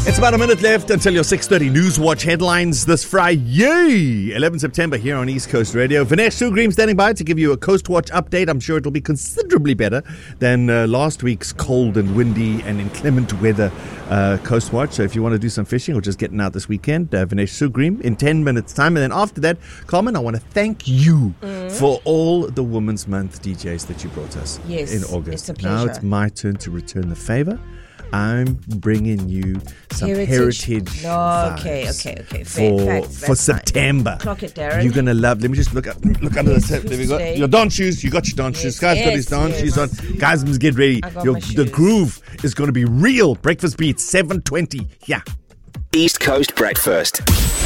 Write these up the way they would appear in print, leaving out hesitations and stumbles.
It's about a minute left until your 6:30 Newswatch headlines this Friday, 11 September here on East Coast Radio. Vinesh Sugrim standing by to give you a Coastwatch update. I'm sure it'll be considerably better than last week's cold and windy and inclement weather Coastwatch. So if you want to do some fishing or just getting out this weekend, Vinesh Sugrim in 10 minutes time. And then after that, Carmen, I want to thank you for all the Women's Month DJs that you brought us in August. It's a pleasure. Now it's my turn to return the favor. I'm bringing you some heritage vibes for September. Clock it, Darren. You're gonna love. Let me just look under the set. There we go. Your dance shoes. You got your dance shoes. Guys got his dance shoes on. Guys, must get ready. The groove is going to be real. Breakfast Beats 7:20. Yeah. East Coast Breakfast.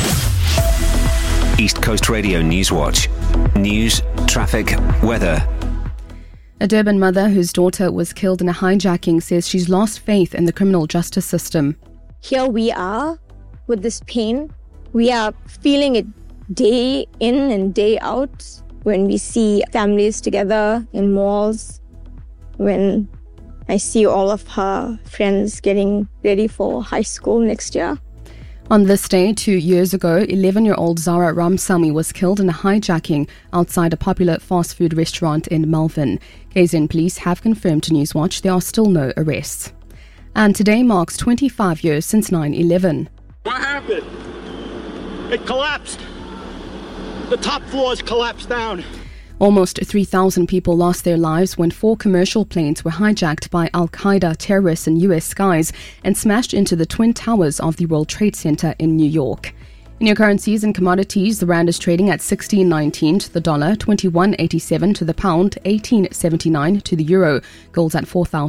East Coast Radio Newswatch. News, traffic, weather. A Durban mother whose daughter was killed in a hijacking says she's lost faith in the criminal justice system. Here we are with this pain. We are feeling it day in and day out when we see families together in malls, when I see all of her friends getting ready for high school next year. On this day 2 years ago, 11-year-old Zara Ramsamy was killed in a hijacking outside a popular fast food restaurant in Melvin. KZN police have confirmed to Newswatch there are still no arrests. And today marks 25 years since 9/11. What happened? It collapsed. The top floors collapsed down. Almost 3,000 people lost their lives when 4 commercial planes were hijacked by Al-Qaeda terrorists in U.S. skies and smashed into the Twin Towers of the World Trade Center in New York. In your currencies and commodities, the rand is trading at 16.19 to the dollar, 21.87 to the pound, 18.79 to the euro. Gold's at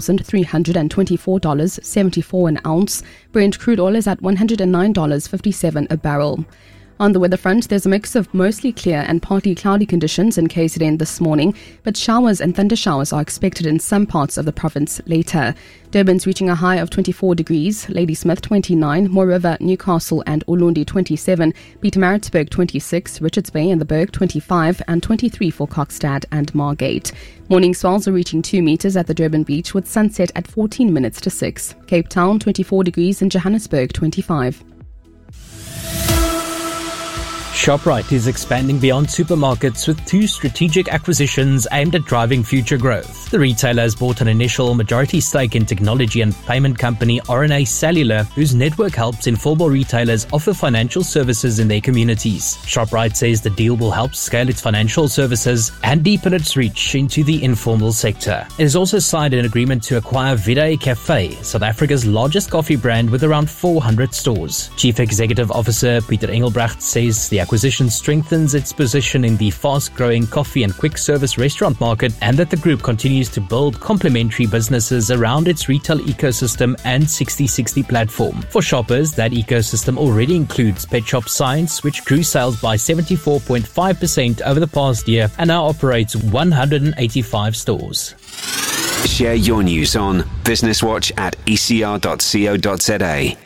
$4,324.74 an ounce. Brent crude oil is at $109.57 a barrel. On the weather front, there's a mix of mostly clear and partly cloudy conditions in KZN this morning, but showers and thunder showers are expected in some parts of the province later. Durban's reaching a high of 24 degrees, Ladysmith 29, Moore River, Newcastle and Ulundi 27, Pietermaritzburg 26, Richards Bay and the Berg 25 and 23 for Kokstad and Margate. Morning swells are reaching 2 meters at the Durban beach with sunset at 14 minutes to 6. Cape Town 24 degrees and Johannesburg 25. Shoprite is expanding beyond supermarkets with 2 strategic acquisitions aimed at driving future growth. The retailer has bought an initial majority stake in technology and payment company RNA Cellular, whose network helps informal retailers offer financial services in their communities. Shoprite says the deal will help scale its financial services and deepen its reach into the informal sector. It has also signed an agreement to acquire Vida Cafe, South Africa's largest coffee brand with around 400 stores. Chief Executive Officer Pieter Engelbrecht says the acquisition strengthens its position in the fast-growing coffee and quick-service restaurant market and that the group continues to build complementary businesses around its retail ecosystem and 60/60 platform. For shoppers, that ecosystem already includes Pet Shop Science, which grew sales by 74.5% over the past year and now operates 185 stores. Share your news on Business Watch at ecr.co.za.